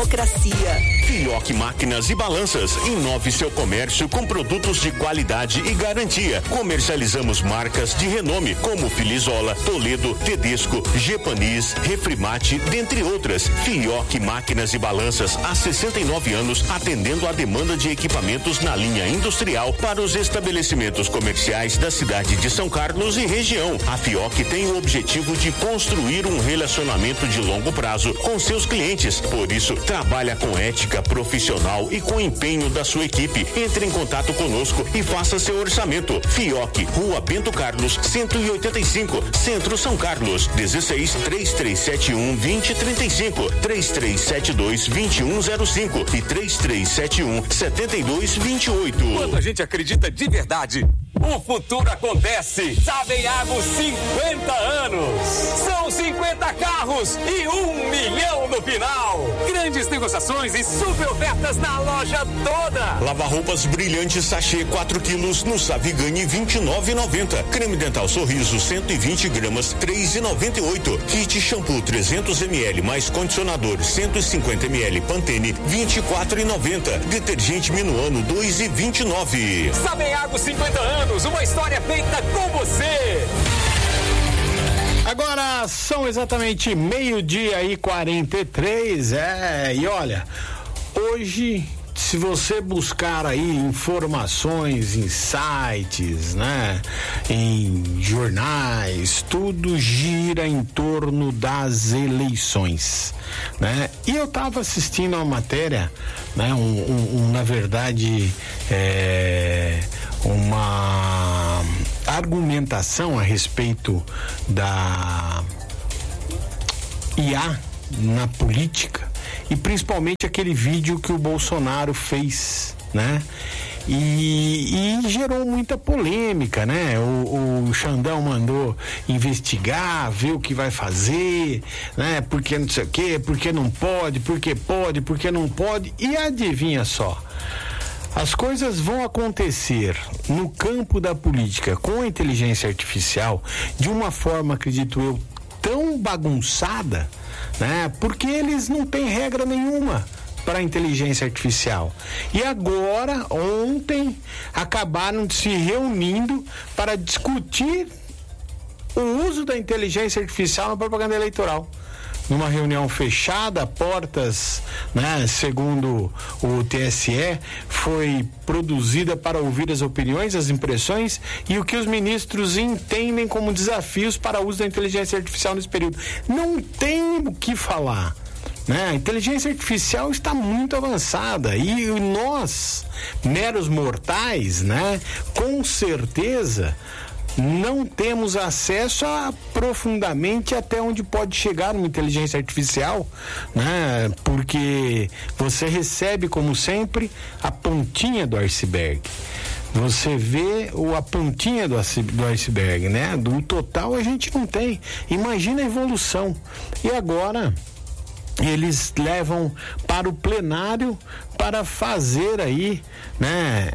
democracia. Fioc Máquinas e Balanças. Inove seu comércio com produtos de qualidade e garantia. Comercializamos marcas de renome como Filizola, Toledo, Tedesco, Gepanis, Refrimate, dentre outras. Fioc Máquinas e Balanças há 69 anos atendendo a demanda de equipamentos na linha industrial para os estabelecimentos comerciais da cidade de São Carlos e região. A Fioc tem o objetivo de construir um relacionamento de longo prazo com seus clientes. Por isso, trabalha com ética profissional e com empenho da sua equipe. Entre em contato conosco e faça seu orçamento. Fioc, Rua Bento Carlos, 185, Centro São Carlos. 16 3371 2035, 3372 2105 e 3371 7228. Quando a gente acredita de verdade, o futuro acontece. Sabeago 50 anos. São 50 carros e 1 milhão no final. Grandes negociações e super ofertas na loja toda. Lava-roupas Brilhante Sachê 4 quilos no Savigani 29,90. Creme dental Sorriso 120 gramas 3,98. Kit shampoo 300 ml mais condicionador 150 ml Pantene 24,90. Detergente Minuano 2,29. Sabeago 50 anos, uma história feita com você. Agora são exatamente 12:43, e olha, hoje, se você buscar aí informações em sites, né, em jornais, tudo gira em torno das eleições, né? E eu estava assistindo uma matéria, né, na verdade, uma argumentação a respeito da IA na política e principalmente aquele vídeo que o Bolsonaro fez, né? E gerou muita polêmica, né? O Xandão mandou investigar, ver o que vai fazer, né? Porque não sei o quê, porque não pode, porque pode, porque não pode. E adivinha só, as coisas vão acontecer no campo da política com a inteligência artificial de uma forma, acredito eu, tão bagunçada, né? Porque eles não têm regra nenhuma para a inteligência artificial. E agora, ontem, acabaram se reunindo para discutir o uso da inteligência artificial na propaganda eleitoral. Numa reunião fechada, portas, né, segundo o TSE, foi produzida para ouvir as opiniões, as impressões e o que os ministros entendem como desafios para o uso da inteligência artificial nesse período. Não tem o que falar, né? A inteligência artificial está muito avançada e nós, meros mortais, né, com certeza não temos acesso profundamente até onde pode chegar uma inteligência artificial, né? Porque você recebe, como sempre, a pontinha do iceberg. Você vê a pontinha do iceberg, né? Do total a gente não tem. Imagina a evolução. E agora eles levam para o plenário para fazer aí, né,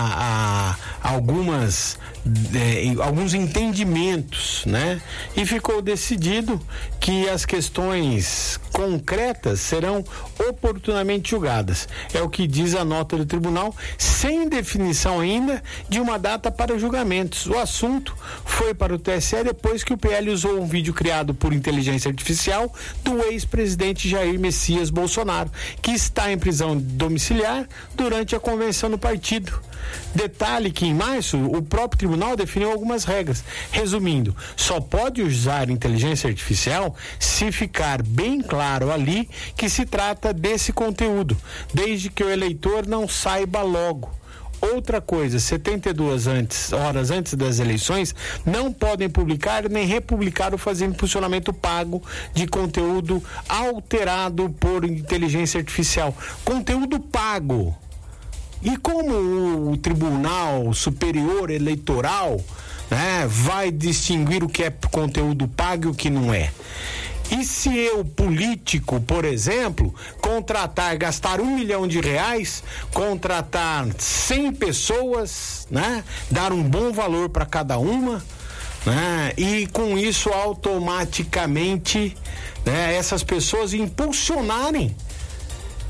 alguns entendimentos, né? E ficou decidido que as questões concretas serão oportunamente julgadas. É o que diz a nota do tribunal, sem definição ainda de uma data para julgamentos. O assunto foi para o TSE depois que o PL usou um vídeo criado por inteligência artificial do ex-presidente Jair Messias Bolsonaro, que está em prisão domiciliar durante a convenção do partido. Detalhe que em março o próprio tribunal definiu algumas regras. Resumindo, só pode usar inteligência artificial se ficar bem claro ali que se trata desse conteúdo, desde que o eleitor não saiba logo. Outra coisa, 72 horas antes das eleições, não podem publicar nem republicar ou fazer impulsionamento pago de conteúdo alterado por inteligência artificial. Conteúdo pago. E como o Tribunal Superior Eleitoral, né, vai distinguir o que é conteúdo pago e o que não é? E se eu, político, por exemplo, gastar R$1 milhão, contratar 100 pessoas, né, dar um bom valor para cada uma, né, e com isso automaticamente, né, essas pessoas impulsionarem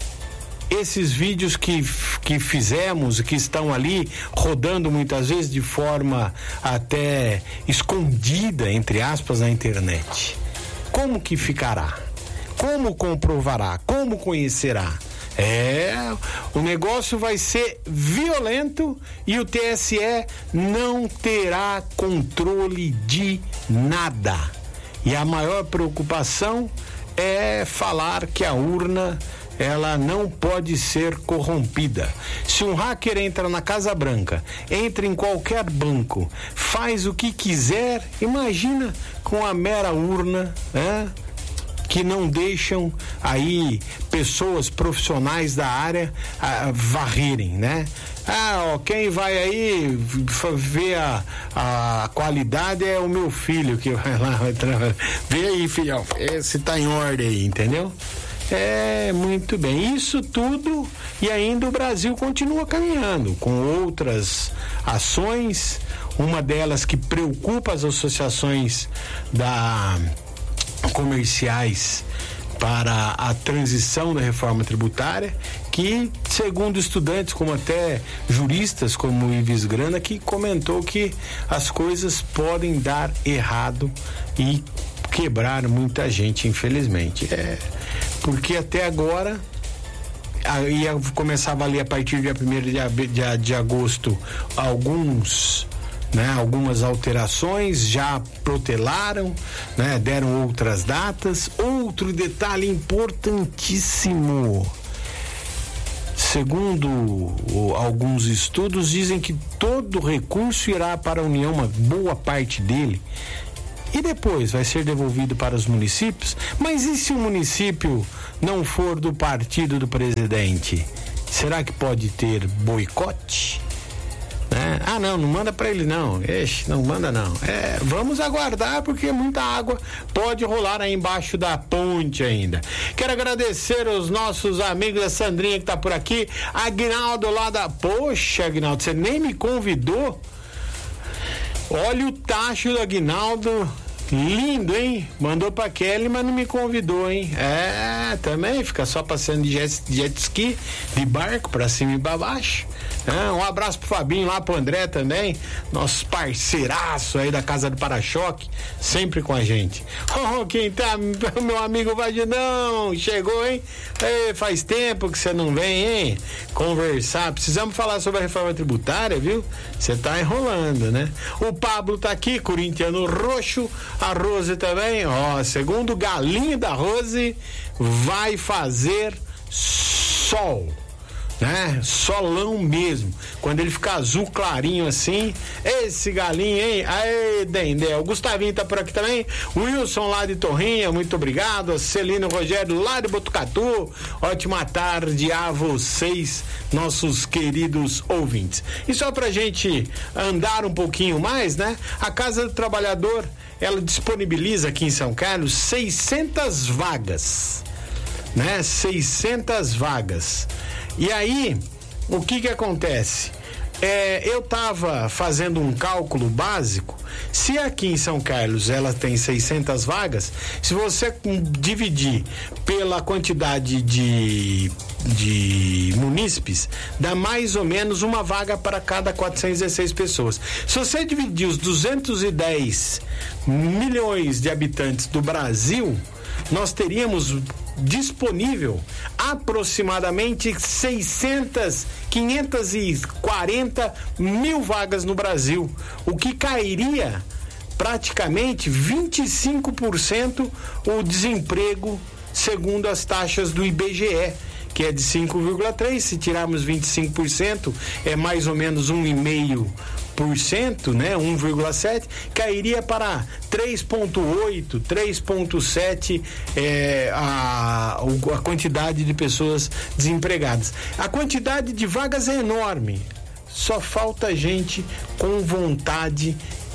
esses vídeos que fizemos, que estão ali rodando muitas vezes de forma até escondida, entre aspas, na internet. Como que ficará? Como comprovará? Como conhecerá? O negócio vai ser violento e o TSE não terá controle de nada. E a maior preocupação é falar que a urna, ela não pode ser corrompida. Se um hacker entra na Casa Branca, entra em qualquer banco, faz o que quiser, imagina com a mera urna, que não deixam aí pessoas profissionais da área varrerem, né? Quem vai aí ver a qualidade é o meu filho que vai lá, vê aí, filhão, esse tá em ordem aí, entendeu? Muito bem, isso tudo, e ainda o Brasil continua caminhando com outras ações, uma delas que preocupa as associações comerciais para a transição da reforma tributária, que, segundo estudantes, como até juristas, como o Ives Grana, que comentou que as coisas podem dar errado e quebrar muita gente, infelizmente. Porque até agora ia começar a valer a partir do dia 1º de agosto algumas alterações, já protelaram, deram outras datas. Outro detalhe importantíssimo: segundo alguns estudos, dizem que todo recurso irá para a União, uma boa parte dele, e depois vai ser devolvido para os municípios. Mas e se o município não for do partido do presidente? Será que pode ter boicote? Não manda para ele não. Não manda não. Vamos aguardar, porque muita água pode rolar aí embaixo da ponte ainda. Quero agradecer aos nossos amigos, a Sandrinha que tá por aqui, Aguinaldo lá Poxa, Aguinaldo, você nem me convidou? Olha o tacho do Aguinaldo, lindo, hein? Mandou pra Kelly, mas não me convidou, hein? Também fica só passeando de jet ski, de barco pra cima e pra baixo. Um abraço pro Fabinho, lá pro André também, nosso parceiraço aí da Casa do Para-Choque, sempre com a gente. Quem tá, meu amigo Vadinão, chegou, hein? Faz tempo que você não vem, hein? Conversar, precisamos falar sobre a reforma tributária, viu? Você tá enrolando, né? O Pablo tá aqui, corintiano roxo, a Rose também, segundo o galinho da Rose, vai fazer sol. Solão mesmo, quando ele fica azul clarinho assim, esse galinho, hein? Aê, Dendé, o Gustavinho tá por aqui também, o Wilson lá de Torrinha, muito obrigado, a Celino Rogério lá de Botucatu, ótima tarde a vocês, nossos queridos ouvintes. E só pra gente andar um pouquinho mais, a Casa do Trabalhador, ela disponibiliza aqui em São Carlos 600 vagas, 600 vagas. E aí, o que acontece? Eu estava fazendo um cálculo básico. Se aqui em São Carlos ela tem 600 vagas, se você dividir pela quantidade de munícipes, dá mais ou menos uma vaga para cada 416 pessoas. Se você dividir os 210 milhões de habitantes do Brasil, nós teríamos disponível aproximadamente 540 mil vagas no Brasil, o que cairia praticamente 25% o desemprego, segundo as taxas do IBGE, que é de 5,3%, se tirarmos 25%, é mais ou menos 1,5%, 1,7%, cairia para 3,8%, 3,7% a quantidade de pessoas desempregadas. A quantidade de vagas é enorme, só falta gente com vontade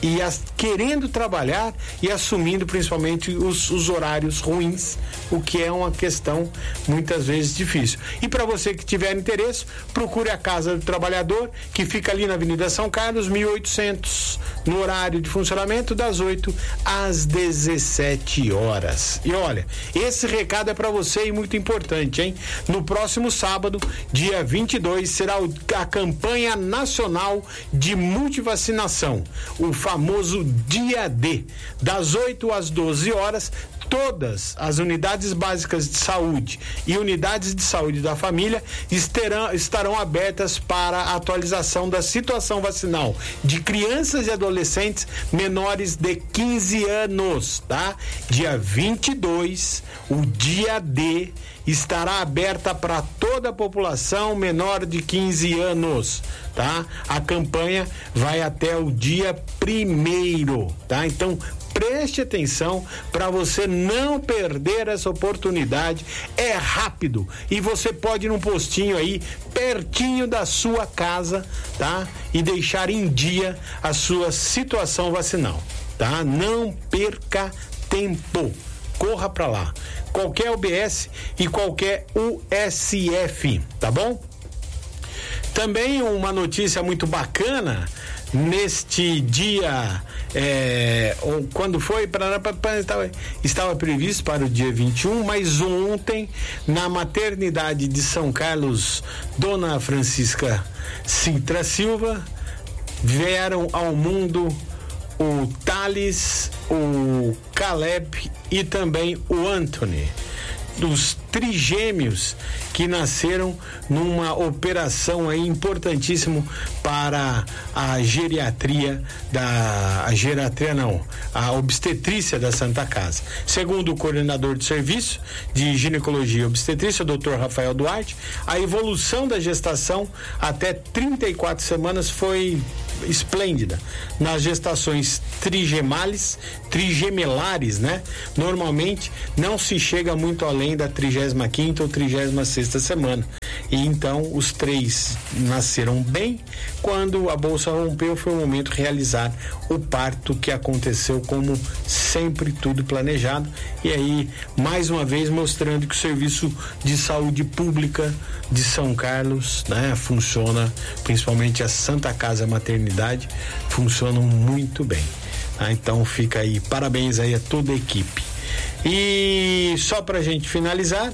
e querendo trabalhar e assumindo principalmente os horários ruins, o que é uma questão muitas vezes difícil. E para você que tiver interesse, procure a Casa do Trabalhador, que fica ali na Avenida São Carlos, 1800, no horário de funcionamento das 8 às 17 horas. E olha, esse recado é para você e muito importante, hein? No próximo sábado, dia 22, será a campanha nacional de multivacinação, o famoso dia D, das 8 às 12 horas. Todas as unidades básicas de saúde e unidades de saúde da família estarão abertas para a atualização da situação vacinal de crianças e adolescentes menores de 15 anos, tá? Dia 22, o dia D, estará aberta para toda a população menor de 15 anos, tá? A campanha vai até o dia 1º, tá? Então, preste atenção para você não perder essa oportunidade. É rápido e você pode ir num postinho aí pertinho da sua casa, tá? E deixar em dia a sua situação vacinal, tá? Não perca tempo. Corra para lá. Qualquer UBS e qualquer USF, tá bom? Também uma notícia muito bacana neste dia, quando foi, estava previsto para o dia 21, mas ontem, na maternidade de São Carlos, Dona Francisca Sintra Silva, vieram ao mundo o Thales, o Caleb e também o Anthony, dos trigêmeos que nasceram numa operação aí importantíssimo para a geriatria a obstetrícia da Santa Casa. Segundo o coordenador de serviço de ginecologia e obstetrícia, o Dr. Rafael Duarte, a evolução da gestação até 34 semanas foi esplêndida. Nas gestações trigemelares, né? Normalmente não se chega muito além da 35ª ou 36ª semana. E então os 3 nasceram bem. Quando a bolsa rompeu, foi o momento de realizar o parto, que aconteceu como sempre, tudo planejado. E aí, mais uma vez, mostrando que o serviço de saúde pública de São Carlos, né, funciona, principalmente a Santa Casa Maternidade, funcionam muito bem. Então fica aí, parabéns aí a toda a equipe. E só pra gente finalizar,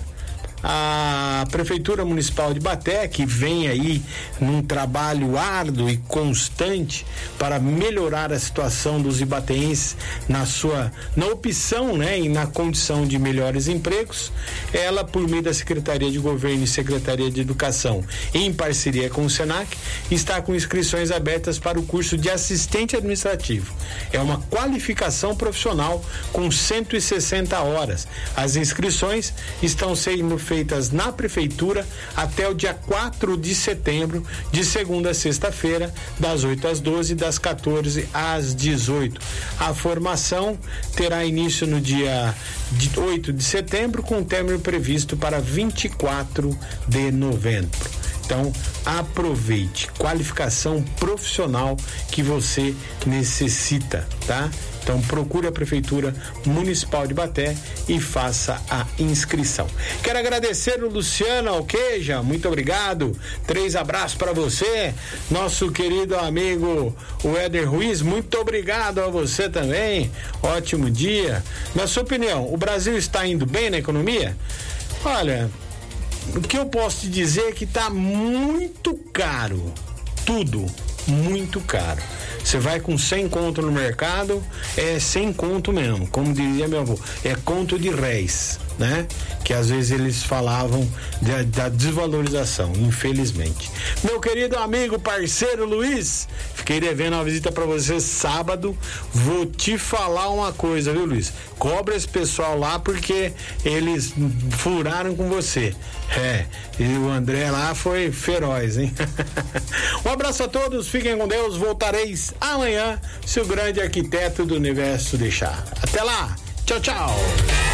a Prefeitura Municipal de Ibaté, que vem aí num trabalho árduo e constante para melhorar a situação dos ibateenses na opção, né, e na condição de melhores empregos, ela, por meio da Secretaria de Governo e Secretaria de Educação, em parceria com o Senac, está com inscrições abertas para o curso de assistente administrativo. É uma qualificação profissional com 160 horas. As inscrições estão sendo feitas na Prefeitura até o dia 4 de setembro, de segunda a sexta-feira, das 8 às 12, das 14 às 18. A formação terá início no dia 8 de setembro, com término previsto para 24 de novembro. Então, aproveite, qualificação profissional que você necessita, tá? Então, procure a Prefeitura Municipal de Ibaté e faça a inscrição. Quero agradecer o Luciano Alqueja, muito obrigado. 3 abraços para você. Nosso querido amigo o Éder Ruiz, muito obrigado a você também. Ótimo dia. Na sua opinião, o Brasil está indo bem na economia? Olha, o que eu posso te dizer é que está muito caro, tudo muito caro. Você vai com 100 conto no mercado, é 100 conto mesmo, como dizia meu avô, é conto de réis, né? Que às vezes eles falavam da desvalorização, infelizmente. Meu querido amigo, parceiro Luiz, fiquei devendo uma visita para você sábado. Vou te falar uma coisa, viu, Luiz? Cobra esse pessoal lá porque eles furaram com você. E o André lá foi feroz, hein? Um abraço a todos, fiquem com Deus, voltareis amanhã, se o grande arquiteto do universo deixar. Até lá, tchau, tchau.